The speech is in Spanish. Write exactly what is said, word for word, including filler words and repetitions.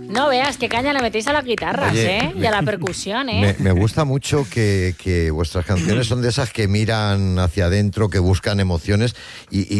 No veas qué caña le metéis a las guitarras, Oye, ¿eh? Y a la percusión, ¿eh? Me, me gusta mucho que, que vuestras canciones son de esas que miran hacia adentro, que buscan emociones y, y